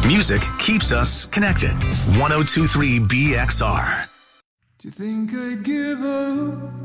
Music keeps us connected. 1023 BXR. Do you think I'd give up